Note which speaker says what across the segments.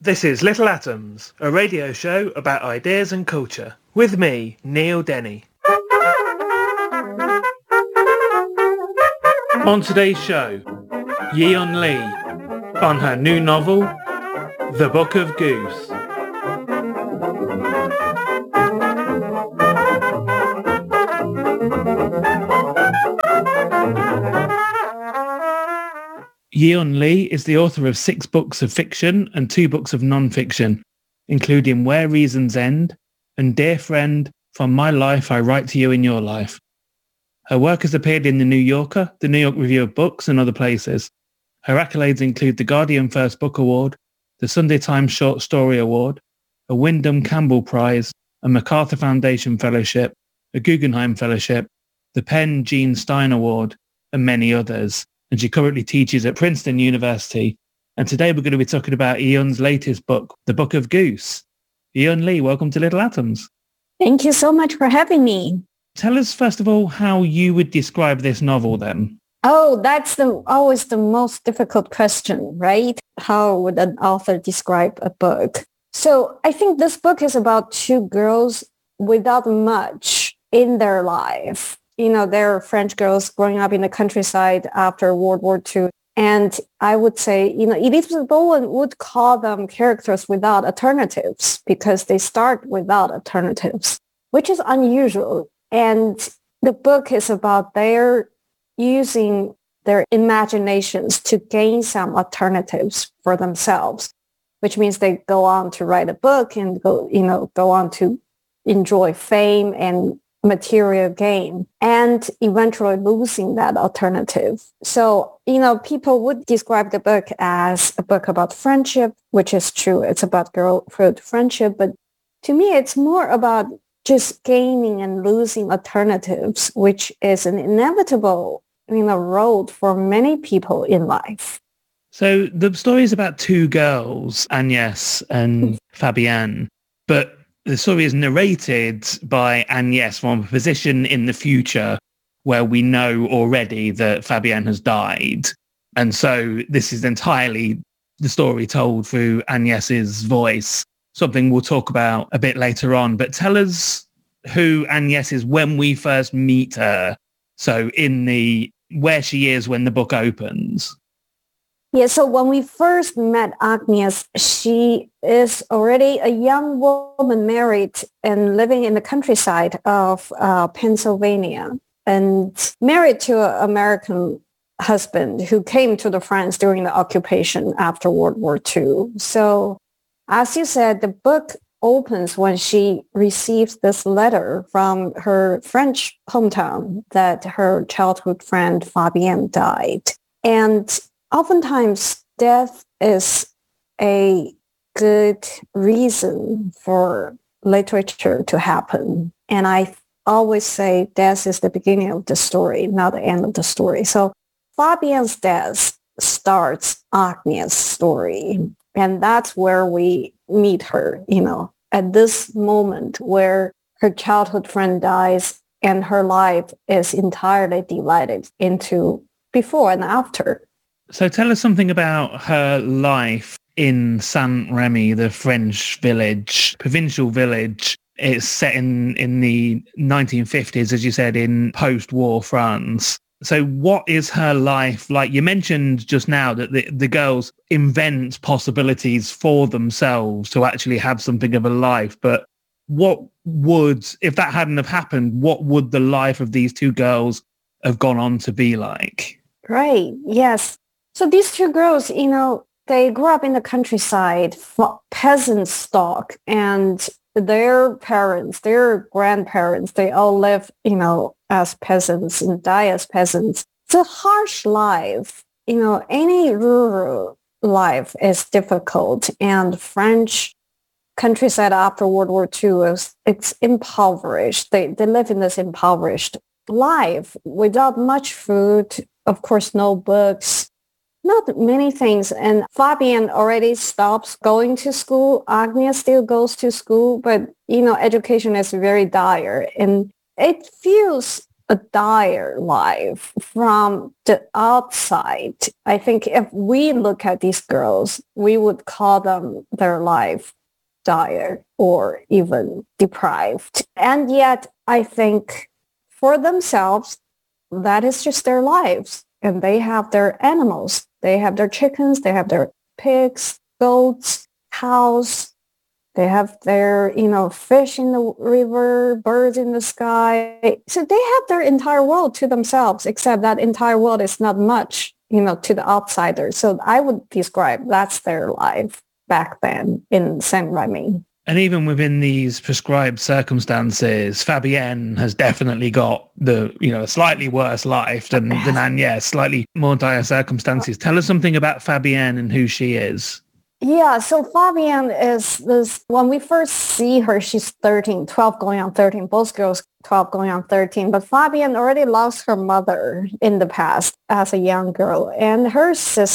Speaker 1: This is Little Atoms, a radio show about ideas and culture, with me, Neil Denny. On today's show, Yeon Lee on her new novel, The Book of Goose. Yeon Lee is the author of 6 books of fiction and 2 books of non-fiction, including Where Reasons End and Dear Friend, From My Life I Write to You in Your Life. Her work has appeared in The New Yorker, The New York Review of Books and other places. Her accolades include the Guardian First Book Award, the Sunday Times Short Story Award, a Wyndham Campbell Prize, a MacArthur Foundation Fellowship, a Guggenheim Fellowship, the Penn Gene Stein Award, and many others. And she currently teaches at Princeton University. And today we're going to be talking about Yeon's latest book, The Book of Goose. Yeon Lee, welcome to Little Atoms.
Speaker 2: Thank you so much for having me.
Speaker 1: Tell us, first of all, how you would describe this novel then.
Speaker 2: Oh, that's always the most difficult question, right? How would an author describe a book? So I think this book is about 2 girls without much in their life. You know, they're French girls growing up in the countryside after World War II. And I would say, Elizabeth Bowen would call them characters without alternatives because they start without alternatives, which is unusual. And the book is about their using their imaginations to gain some alternatives for themselves, which means they go on to write a book and go on to enjoy fame and material gain and eventually losing that alternative. So, people would describe the book as a book about friendship, which is true. It's about girlhood friendship. But to me, it's more about just gaining and losing alternatives, which is an inevitable, road for many people in life.
Speaker 1: So the story is about 2 girls, Agnès and Fabienne, but the story is narrated by Agnès from a position in the future where we know already that Fabienne has died. And so this is entirely the story told through Agnès's voice, something we'll talk about a bit later on. But tell us who Agnès is when we first meet her. So where she is when the book opens.
Speaker 2: Yeah, so when we first met Agnès, she is already a young woman married and living in the countryside of Pennsylvania and married to an American husband who came to France during the occupation after World War II. So as you said, the book opens when she receives this letter from her French hometown that her childhood friend Fabienne died. And oftentimes, death is a good reason for literature to happen. And I always say death is the beginning of the story, not the end of the story. So Fabienne's death starts Agnès' story. And that's where we meet her, at this moment where her childhood friend dies and her life is entirely divided into before and after.
Speaker 1: So tell us something about her life in Saint-Rémy, the French village, provincial village. It's set in the 1950s, as you said, in post-war France. So what is her life like? You mentioned just now that the girls invent possibilities for themselves to actually have something of a life. But if that hadn't have happened, what would the life of these 2 girls have gone on to be like?
Speaker 2: Right. Yes. So these 2 girls, they grew up in the countryside, peasant stock, and their parents, their grandparents, they all live, as peasants and die as peasants. It's a harsh life. Any rural life is difficult, and French countryside after World War II it's impoverished. They live in this impoverished life without much food, of course, no books. Not many things. And Fabienne already stops going to school. Agnès still goes to school, but, education is very dire. And it feels a dire life from the outside. I think if we look at these girls, we would call them their life dire or even deprived. And yet I think for themselves, that is just their lives. And they have their animals. They have their chickens. They have their pigs, goats, cows. They have their, fish in the river, birds in the sky. So they have their entire world to themselves, except that entire world is not much, to the outsider. So I would describe that's their life back then in Saint-Remy.
Speaker 1: And even within these prescribed circumstances, Fabienne has definitely got a slightly worse life than Agnès, slightly more dire circumstances. Tell us something about Fabienne and who she is.
Speaker 2: Yeah, so Fabienne is this, when we first see her, she's 13, 12 going on 13, both girls 12 going on 13, but Fabienne already lost her mother in the past as a young girl, and her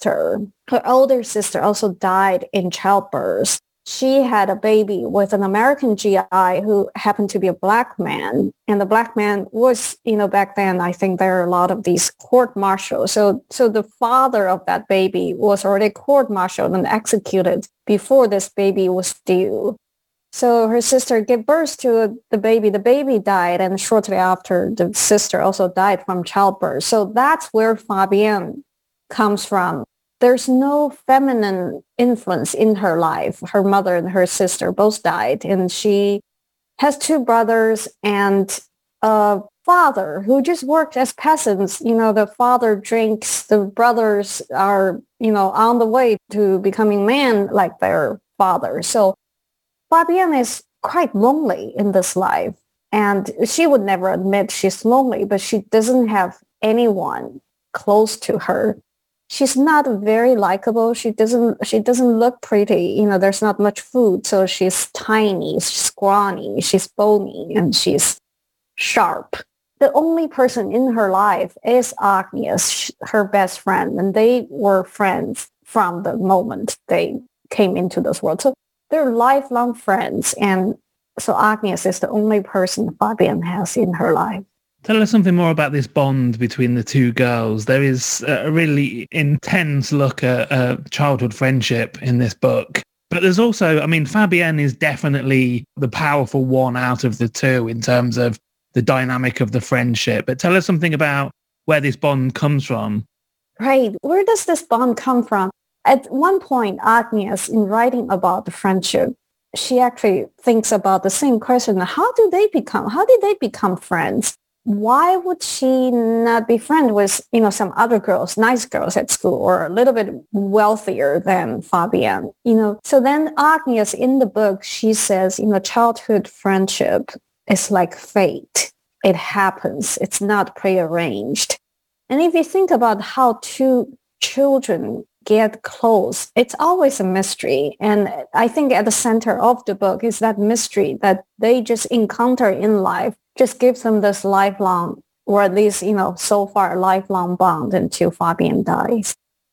Speaker 2: older sister also died in childbirth. She had a baby with an American GI who happened to be a black man. And the black man was, back then, I think there are a lot of these court-martials. So the father of that baby was already court-martialed and executed before this baby was due. So her sister gave birth to the baby. The baby died. And shortly after, the sister also died from childbirth. So that's where Fabienne comes from. There's no feminine influence in her life. Her mother and her sister both died, and she has two brothers and a father who just worked as peasants. The father drinks, the brothers are, on the way to becoming men like their father. So Fabienne is quite lonely in this life, and she would never admit she's lonely, but she doesn't have anyone close to her. She's not very likable. She doesn't look pretty. There's not much food. So she's tiny, she's scrawny, she's bony, and she's sharp. The only person in her life is Agnès, her best friend. And they were friends from the moment they came into this world. So they're lifelong friends. And so Agnès is the only person Fabienne has in her life.
Speaker 1: Tell us something more about this bond between the two girls. There is a really intense look at childhood friendship in this book. But there's also, Fabienne is definitely the powerful one out of the two in terms of the dynamic of the friendship. But tell us something about where this bond comes from.
Speaker 2: Right. Where does this bond come from? At one point, Agnès, in writing about the friendship, she actually thinks about the same question. How did they become friends? Why would she not be friends with, some other girls, nice girls at school, or a little bit wealthier than Fabienne, So then Agnès, in the book, she says, childhood friendship is like fate. It happens. It's not prearranged. And if you think about how two children get close, it's always a mystery. And I think at the center of the book is that mystery that they just encounter in life. Just gives them this lifelong, or at least, so far, lifelong bond until Fabienne dies.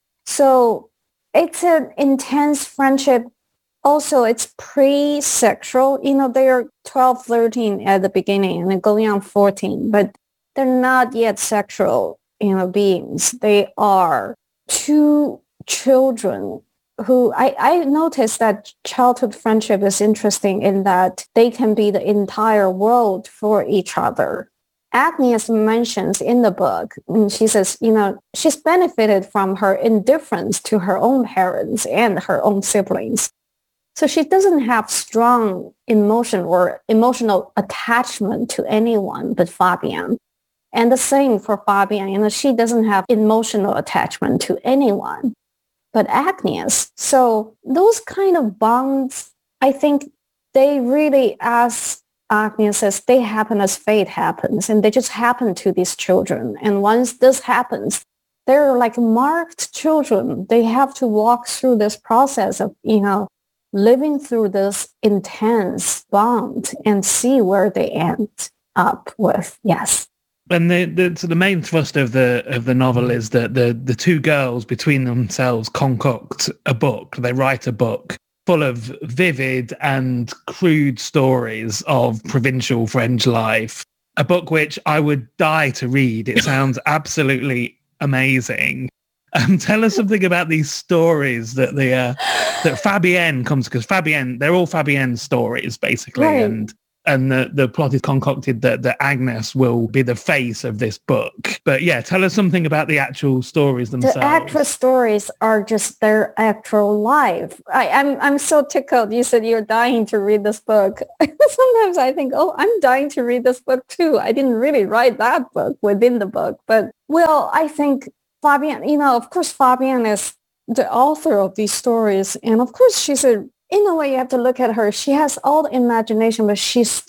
Speaker 2: So it's an intense friendship. Also, it's pre-sexual. They're 12, 13 at the beginning and going on 14, but they're not yet sexual, beings. They are two children who I noticed that childhood friendship is interesting in that they can be the entire world for each other. Agnès mentions in the book, and she says, she's benefited from her indifference to her own parents and her own siblings. So she doesn't have strong emotion or emotional attachment to anyone but Fabienne. And the same for Fabienne, she doesn't have emotional attachment to anyone but Agnès. So those kind of bonds, I think they really, as Agnès says, they happen as fate happens, and they just happen to these children. And once this happens, they're like marked children. They have to walk through this process of, living through this intense bond and see where they end up with. Yes.
Speaker 1: And the main thrust of the novel is that the two girls between themselves concoct a book. They write a book full of vivid and crude stories of provincial French life. a book which I would die to read. It sounds absolutely amazing. Tell us something about these stories that that Fabienne comes, because Fabienne, they're all Fabienne stories basically,
Speaker 2: Right.
Speaker 1: and the plot is concocted that Agnes will be the face of this book. But yeah, tell us something about the actual stories themselves.
Speaker 2: The actual stories are just their actual life. I'm so tickled. You said you're dying to read this book. Sometimes I think, oh, I'm dying to read this book too. I didn't really write that book within the book. But, well, I think Fabienne, of course, Fabienne is the author of these stories. And of course, in a way, you have to look at her. She has all the imagination, but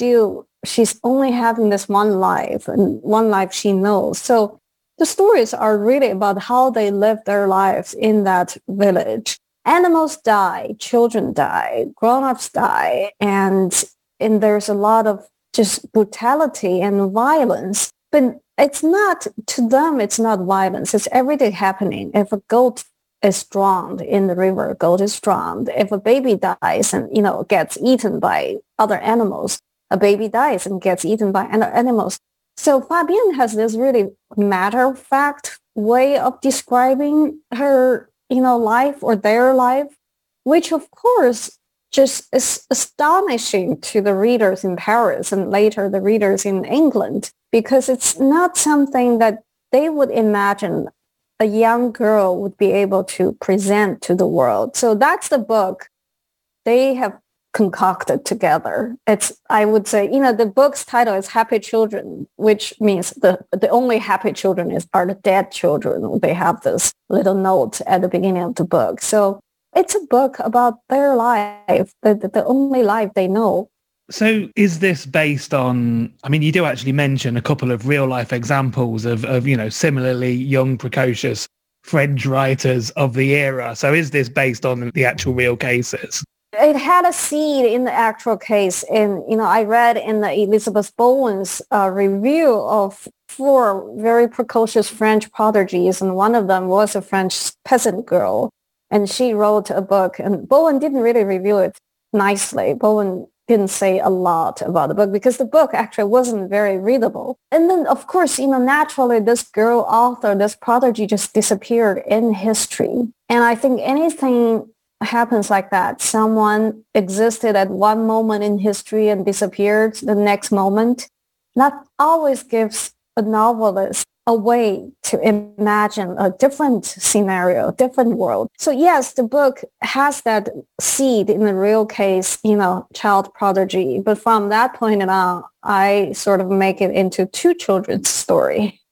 Speaker 2: she's only having this one life and one life she knows. So the stories are really about how they live their lives in that village. Animals die, children die, grown-ups die, and there's a lot of just brutality and violence. But it's not, to them, it's not violence. It's everyday happening. If a goat is drowned in the river, a goat is drowned. If a baby dies and, gets eaten by other animals, a baby dies and gets eaten by other animals. So Fabienne has this really matter-of-fact way of describing her, life or their life, which of course just is astonishing to the readers in Paris and later the readers in England, because it's not something that they would imagine a young girl would be able to present to the world. So that's the book they have concocted together. I would say, the book's title is Happy Children, which means the only happy children are the dead children. They have this little note at the beginning of the book. So it's a book about their life, the only life they know.
Speaker 1: So is this based on, you do actually mention a couple of real life examples of similarly young, precocious French writers of the era. So is this based on the actual real cases?
Speaker 2: It had a seed in the actual case. And, I read in the Elizabeth Bowen's review of 4 very precocious French prodigies, and one of them was a French peasant girl. And she wrote a book, and Bowen didn't really review it nicely. Bowen didn't say a lot about the book because the book actually wasn't very readable. And then, of course, naturally, this girl author, this prodigy just disappeared in history. And I think anything happens like that. Someone existed at one moment in history and disappeared the next moment. That always gives a novelist a way to imagine a different scenario, a different world. So yes, the book has that seed in the real case, child prodigy. But from that point on, I sort of make it into 2 children's story.